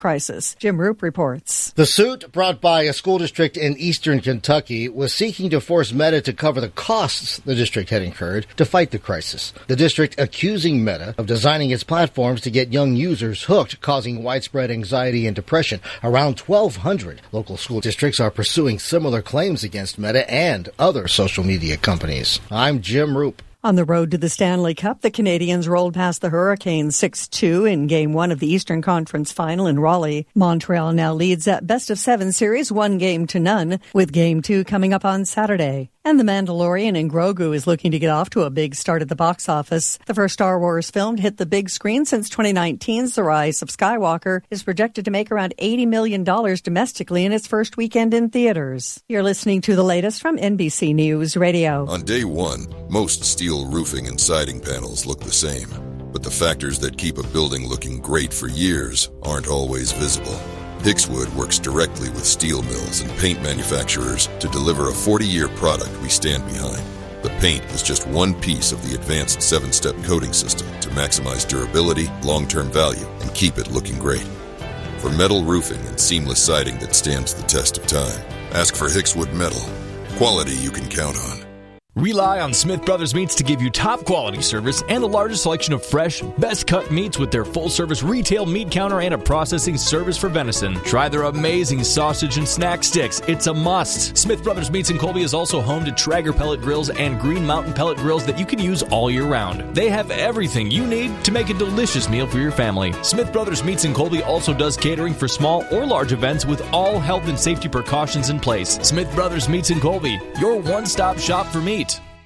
crisis. Jim Roop reports. The suit, brought by a school district in eastern Kentucky, was seeking to force Meta to cover the costs the district had incurred to fight the crisis. The district accusing Meta of designing its platforms to get young users hooked, causing widespread anxiety and depression. Around 1,200 local school districts are pursuing similar claims against Meta and other social media companies. I'm Jim Roop. On the road to the Stanley Cup, the Canadians rolled past the Hurricanes 6-2 in Game 1 of the Eastern Conference Final in Raleigh. Montreal now leads that best-of-7 series 1-0, with Game 2 coming up on Saturday. And The Mandalorian in Grogu is looking to get off to a big start at the box office. The first Star Wars film to hit the big screen since 2019's The Rise of Skywalker is projected to make around $80 million domestically in its first weekend in theaters. You're listening to the latest from NBC News Radio. On day one, most steel roofing and siding panels look the same, but the factors that keep a building looking great for years aren't always visible. Hixwood works directly with steel mills and paint manufacturers to deliver a 40-year product we stand behind. The paint is just one piece of the advanced 7-step coating system to maximize durability, long-term value, and keep it looking great. For metal roofing and seamless siding that stands the test of time, ask for Hixwood Metal. Quality you can count on. Rely on Smith Brothers Meats to give you top quality service and the largest selection of fresh, best cut meats with their full service retail meat counter and a processing service for venison. Try their amazing sausage and snack sticks. It's a must. Smith Brothers Meats in Colby is also home to Traeger pellet grills and Green Mountain pellet grills that you can use all year round. They have everything you need to make a delicious meal for your family. Smith Brothers Meats in Colby also does catering for small or large events with all health and safety precautions in place. Smith Brothers Meats in Colby, your one-stop shop for meat.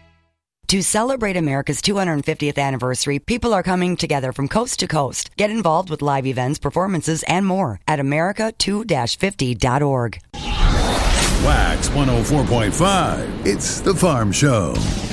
To celebrate America's 250th anniversary, people are coming together from coast to coast. Get involved with live events, performances, and more at America2-50.org. Wax 104.5. It's The Farm Show.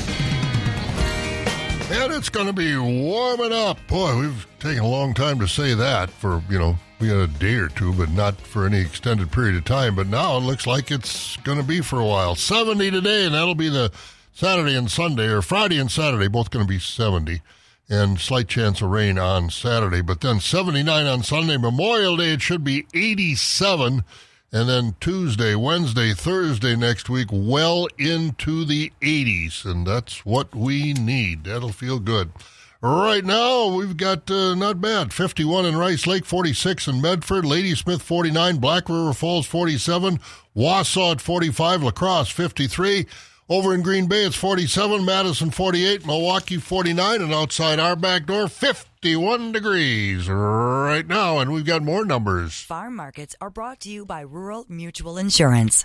And it's going to be warming up. Boy, we've taken a long time to say that for, we got a day or two, but not for any extended period of time. But now it looks like it's going to be for a while. 70 today, and that'll be the Saturday and Sunday, or Friday and Saturday, both going to be 70, and slight chance of rain on Saturday. But then 79 on Sunday. Memorial Day, it should be 87, and then Tuesday, Wednesday, Thursday next week, well into the 80s, and that's what we need. That'll feel good. Right now, we've got not bad, 51 in Rice Lake, 46 in Medford, Ladysmith 49, Black River Falls 47, Wausau at 45, La Crosse 53, over in Green Bay, it's 47, Madison 48, Milwaukee 49, and outside our back door, 51 degrees right now, and we've got more numbers. Farm markets are brought to you by Rural Mutual Insurance.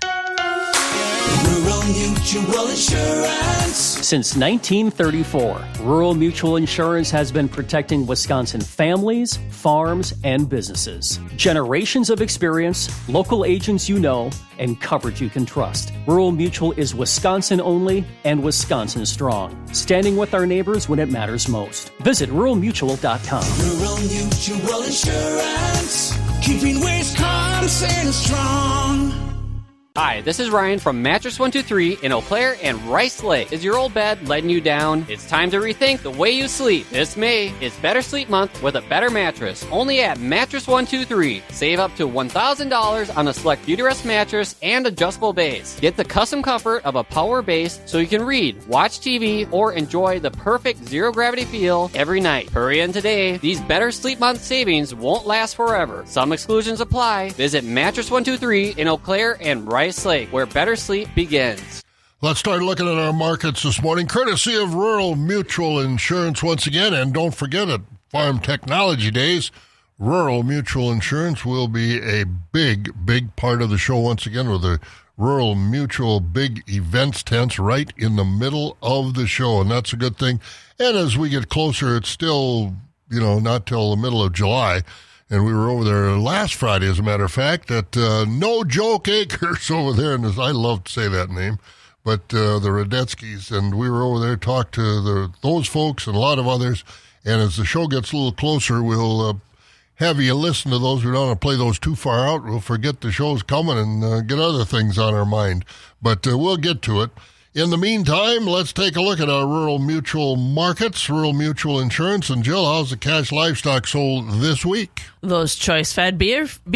Rural Mutual Insurance. Since 1934, Rural Mutual Insurance has been protecting Wisconsin families, farms, and businesses. Generations of experience, local agents you know, and coverage you can trust. Rural Mutual is Wisconsin only and Wisconsin strong, standing with our neighbors when it matters most. Visit ruralmutual.com. Rural Mutual Insurance, keeping Wisconsin strong. Hi, this is Ryan from Mattress 123 in Eau Claire and Rice Lake. Is your old bed letting you down? It's time to rethink the way you sleep. This May is Better Sleep Month with a better mattress. Only at Mattress 123. Save up to $1,000 on a select Beautyrest mattress and adjustable base. Get the custom comfort of a power base so you can read, watch TV, or enjoy the perfect zero-gravity feel every night. Hurry in today. These Better Sleep Month savings won't last forever. Some exclusions apply. Visit Mattress 123 in Eau Claire and Rice Lake, where better sleep begins. Let's start looking at our markets this morning, courtesy of Rural Mutual Insurance once again. And don't forget, at Farm Technology Days, Rural Mutual Insurance will be a big, big part of the show once again with the Rural Mutual big events tents right in the middle of the show. And that's a good thing. And as we get closer, it's still, not till the middle of July. And we were over there last Friday, as a matter of fact, at No Joke Acres over there. And I love to say that name, but the Radetskis. And we were over there, talked to those folks and a lot of others. And as the show gets a little closer, we'll have you listen to those. We don't want to play those too far out. We'll forget the show's coming and get other things on our mind. But we'll get to it. In the meantime, let's take a look at our rural mutual markets, rural mutual insurance. And Jill, how's the cash livestock sold this week? Those choice-fed beef